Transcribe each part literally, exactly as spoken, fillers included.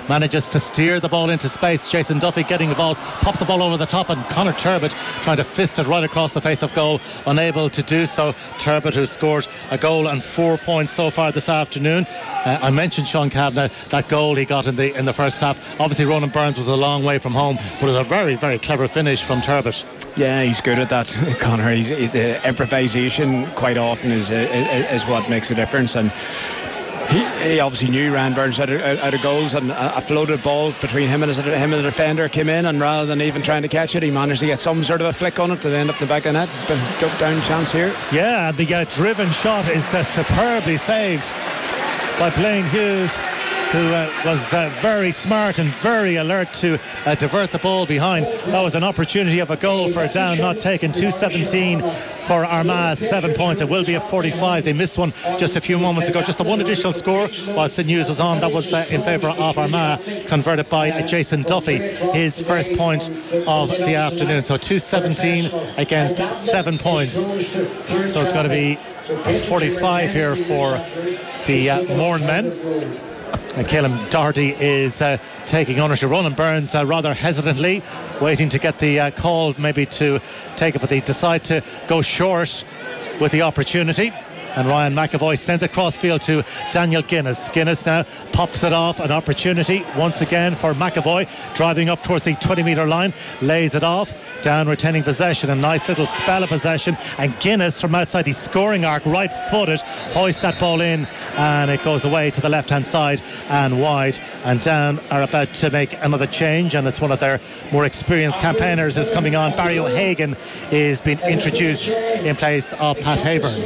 manages to steer the ball into space. Jason Duffy getting involved, pops the ball over the top, and Conor Turbot trying to fist it right across the face of goal, unable to do so. Turbot, who scored a goal and four points so far this afternoon. Uh, I mentioned Sean Kavanagh, that goal he got in the in the first half. Obviously Ronan Burns was a long way from home, but it was a very, very clever finish from Turbot. Yeah, he's good at that, Conor. He's, he's uh, improvisation quite often is, uh, is what makes a difference, and He, he obviously knew Ryan Burns out of, out of goals, and a, a floated ball between him and his, him and the defender came in, and rather than even trying to catch it, he managed to get some sort of a flick on it to end up in the back of the net. But jump down chance here. Yeah, the uh, driven shot is uh, superbly saved by Blaine Hughes, who uh, was uh, very smart and very alert to uh, divert the ball behind. That was an opportunity of a goal for a down not taken. two seventeen for Armagh, seven points. It will be a forty-five. They missed one just a few moments ago. Just the one additional score whilst the news was on. That was uh, in favour of Armagh, converted by uh, Jason Duffy, his first point of the afternoon. So two seventeen against seven points. So it's going to be a forty-five here for the uh, Mourne men. And Caelan Doherty is uh, taking ownership. Ronan Burns uh, rather hesitantly waiting to get the uh, call maybe to take it, but they decide to go short with the opportunity. And Ryan McAvoy sends it crossfield to Daniel Guinness. Guinness now pops it off. An opportunity once again for McAvoy, driving up towards the twenty metre line, lays it off. Down retaining possession, a nice little spell of possession, and Guinness from outside the scoring arc, right footed, hoists that ball in, and it goes away to the left hand side and wide. And Down are about to make another change, and it's one of their more experienced campaigners who's coming on. Barry O'Hagan is being introduced in place of Pat Havern.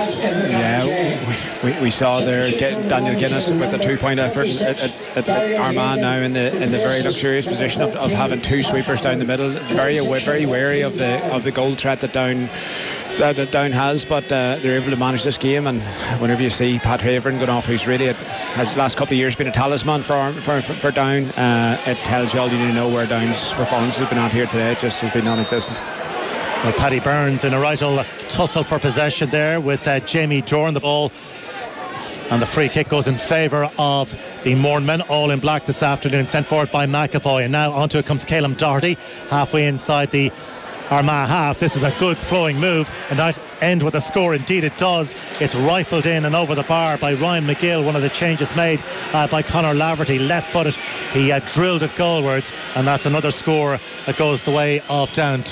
Yeah, we, we, we saw there Daniel Guinness with a two point effort at, at, at Armagh now in the in the very luxurious position of, of having two sweepers down the middle. Very aware very wary of the of the goal threat that Down that, that Down has, but uh, they're able to manage this game. And whenever you see Pat Havern going off, who's really a, has the last couple of years been a talisman for for, for, for Down, uh, it tells you all you need to know where Down's performance has been at here today. It just has been non-existent. Well, Paddy Burns in a right old tussle for possession there with uh, Jamie Dorn the ball, and the free kick goes in favour of the Mourne men, all in black this afternoon, sent forward by McAvoy. And now onto it comes Caelan Doherty, halfway inside the Armagh half. This is a good flowing move, and that end with a score. Indeed it does. It's rifled in and over the bar by Ryan McGill, one of the changes made uh, by Conor Laverty, left footed. He uh, drilled it goalwards, and that's another score that goes the way of Down.